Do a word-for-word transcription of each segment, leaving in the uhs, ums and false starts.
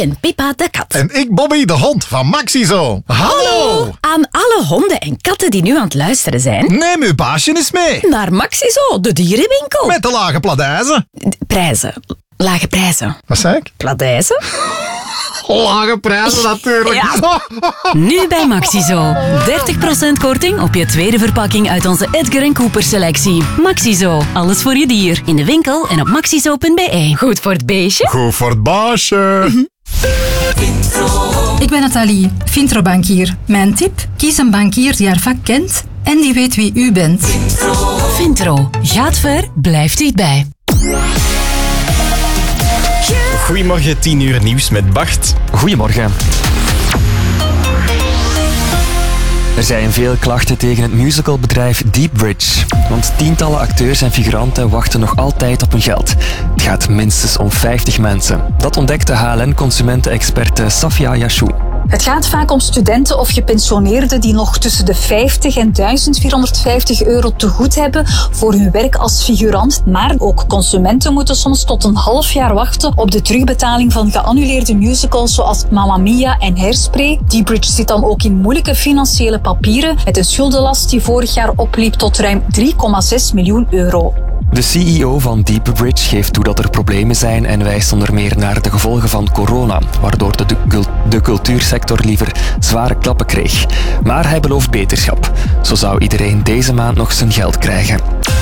ben Pippa de kat. En ik Bobby, de hond van Maxizo. Hallo! Aan alle honden en katten die nu aan het luisteren zijn. Neem uw baasje eens mee. Naar Maxizo, de dierenwinkel. Met de lage pladijzen. Prijzen. Lage prijzen. Wat zei ik? Pladijzen? Lage prijzen natuurlijk. Ja. Nu bij Maxizo. dertig procent korting op je tweede verpakking uit onze Edgar en Cooper selectie. Maxizo. Alles voor je dier. In de winkel en op maxizo punt b e. Goed voor het beestje. Goed voor het baasje. Ik ben Nathalie, Vintro-bankier. Mijn tip? Kies een bankier die haar vak kent en die weet wie u bent. Vintro. Gaat ver, blijft dichtbij. Goedemorgen, tien uur nieuws met Bart. Goedemorgen. Er zijn veel klachten tegen het musicalbedrijf Deep Bridge. Want tientallen acteurs en figuranten wachten nog altijd op hun geld. Het gaat minstens om vijftig mensen. Dat ontdekte H L N-consumentenexperte Safia Yashou. Het gaat vaak om studenten of gepensioneerden die nog tussen de vijftig en duizend vierhonderdvijftig euro te goed hebben voor hun werk als figurant. Maar ook consumenten moeten soms tot een half jaar wachten op de terugbetaling van geannuleerde musicals zoals Mamma Mia en Hairspray. Deep Bridge zit dan ook in moeilijke financiële papieren met een schuldenlast die vorig jaar opliep tot ruim drie komma zes miljoen euro. De C E O van Deep Bridge geeft toe dat er problemen zijn en wijst onder meer naar de gevolgen van corona, waardoor de, de, de cultuursector liever zware klappen kreeg. Maar hij belooft beterschap. Zo zou iedereen deze maand nog zijn geld krijgen.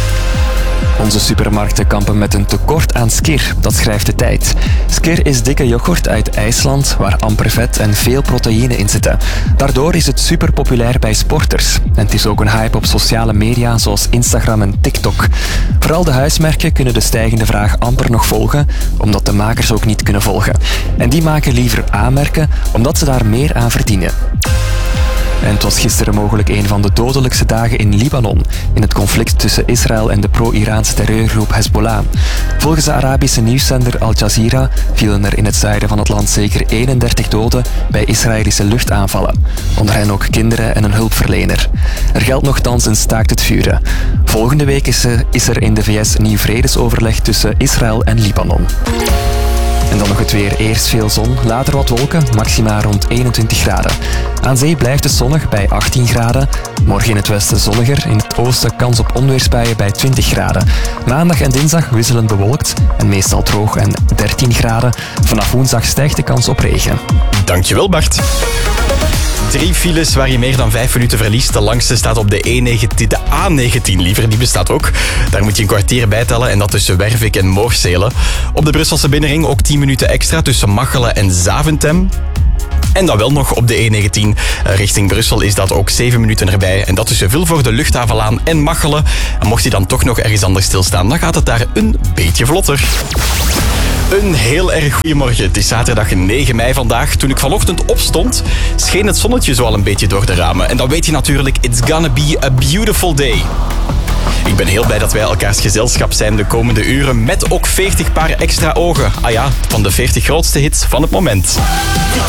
Onze supermarkten kampen met een tekort aan skyr, dat schrijft de Tijd. Skyr is dikke yoghurt uit IJsland, waar amper vet en veel proteïne in zitten. Daardoor is het super populair bij sporters. En het is ook een hype op sociale media zoals Instagram en TikTok. Vooral de huismerken kunnen de stijgende vraag amper nog volgen, omdat de makers ook niet kunnen volgen. En die maken liever aanmerken, omdat ze daar meer aan verdienen. En het was gisteren mogelijk een van de dodelijkste dagen in Libanon, in het conflict tussen Israël en de pro-Iraanse terreurgroep Hezbollah. Volgens de Arabische nieuwszender Al Jazeera vielen er in het zuiden van het land zeker eenendertig doden bij Israëlische luchtaanvallen. Onder hen ook kinderen en een hulpverlener. Er geldt nochtans een staakt het vuren. Volgende week is er, is er in de V S nieuw vredesoverleg tussen Israël en Libanon. En dan nog het weer. Eerst veel zon, later wat wolken, maxima rond eenentwintig graden. Aan zee blijft het zonnig bij achttien graden. Morgen in het westen zonniger, in het oosten kans op onweersbuien bij twintig graden. Maandag en dinsdag wisselend bewolkt en meestal droog en dertien graden. Vanaf woensdag stijgt de kans op regen. Dankjewel, Bart. Drie files waar je meer dan vijf minuten verliest. De langste staat op de, E negentien, de A negentien, liever, die bestaat ook. Daar moet je een kwartier bij tellen en dat tussen Wervik en Moorsele. Op de Brusselse binnenring ook tien minuten extra tussen Machelen en Zaventem. En dan wel nog op de E negentien richting Brussel is dat ook zeven minuten erbij. En dat tussen Vilvoorde, Luchthavenlaan en Machelen. En mocht hij dan toch nog ergens anders stilstaan, dan gaat het daar een beetje vlotter. Een heel erg goeiemorgen. Het is zaterdag negen mei vandaag. Toen ik vanochtend opstond, scheen het zonnetje zo al een beetje door de ramen. En dan weet je natuurlijk, it's gonna be a beautiful day. Ik ben heel blij dat wij elkaars gezelschap zijn de komende uren met ook veertig paar extra ogen. Ah ja, van de veertig grootste hits van het moment.